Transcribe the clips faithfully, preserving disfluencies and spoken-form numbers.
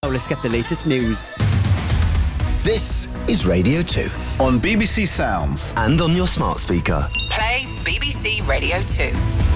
let's get the latest news. This is Radio two. On B B C Sounds. And on your smart speaker. Play B B C Radio two.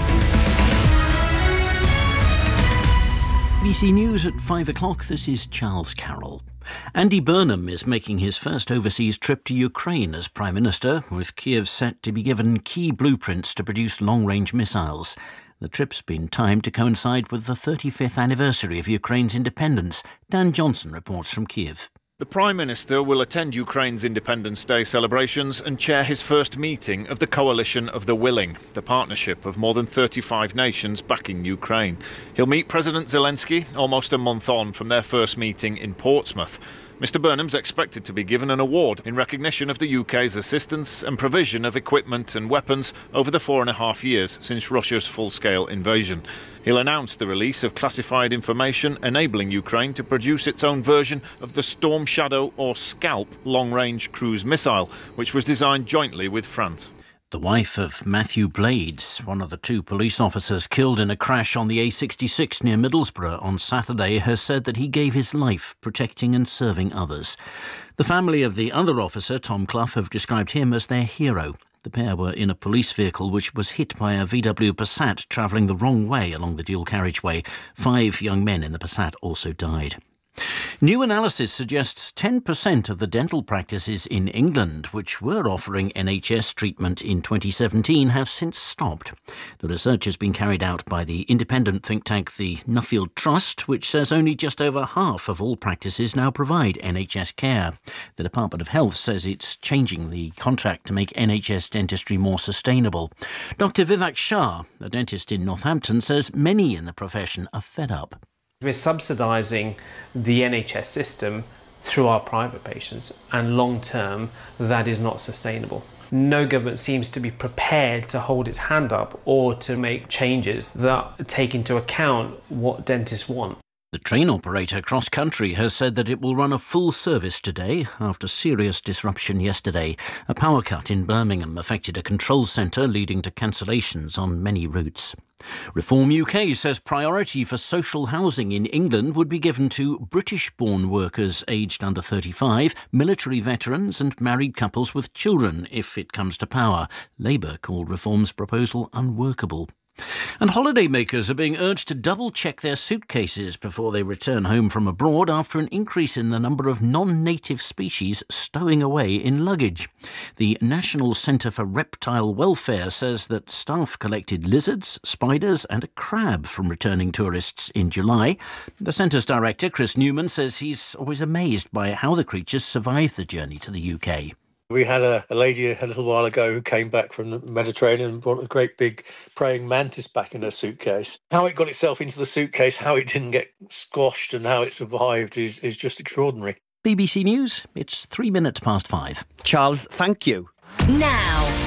B B C News at five o'clock. This is Charles Carroll. Andy Burnham is making his first overseas trip to Ukraine as Prime Minister, with Kiev set to be given key blueprints to produce long-range missiles. The trip's been timed to coincide with the thirty-fifth anniversary of Ukraine's independence. Dan Johnson reports from Kiev. The Prime Minister will attend Ukraine's Independence Day celebrations and chair his first meeting of the Coalition of the Willing, the partnership of more than thirty-five nations backing Ukraine. He'll meet President Zelensky almost a month on from their first meeting in Portsmouth. Mister Burnham's expected to be given an award in recognition of the U K's assistance and provision of equipment and weapons over the four and a half years since Russia's full-scale invasion. He'll announce the release of classified information enabling Ukraine to produce its own version of the Storm Shadow or Scalp long-range cruise missile, which was designed jointly with France. The wife of Matthew Blades, one of the two police officers killed in a crash on the A sixty-six near Middlesbrough on Saturday, has said that he gave his life protecting and serving others. The family of the other officer, Tom Clough, have described him as their hero. The pair were in a police vehicle which was hit by a V W Passat travelling the wrong way along the dual carriageway. Five young men in the Passat also died. New analysis suggests ten percent of the dental practices in England, which were offering N H S treatment in twenty seventeen, have since stopped. The research has been carried out by the independent think tank the Nuffield Trust, which says only just over half of all practices now provide N H S care. The Department of Health says it's changing the contract to make N H S dentistry more sustainable. Doctor Vivek Shah, a dentist in Northampton, says many in the profession are fed up. We're subsidising the N H S system through our private patients, and long term that is not sustainable. No government seems to be prepared to hold its hand up or to make changes that take into account what dentists want. The train operator Cross Country has said that it will run a full service today after serious disruption yesterday. A power cut in Birmingham affected a control centre, leading to cancellations on many routes. Reform U K says priority for social housing in England would be given to British-born workers aged under thirty-five, military veterans and married couples with children if it comes to power. Labour called Reform's proposal unworkable. And holidaymakers are being urged to double-check their suitcases before they return home from abroad after an increase in the number of non-native species stowing away in luggage. The National Centre for Reptile Welfare says that staff collected lizards, spiders and a crab from returning tourists in July. The centre's director, Chris Newman, says he's always amazed by how the creatures survive the journey to the U K. We had a, a lady a little while ago who came back from the Mediterranean and brought a great big praying mantis back in her suitcase. How it got itself into the suitcase, how it didn't get squashed and how it survived is, is just extraordinary. B B C News, it's three minutes past five. Charles, thank you. Now.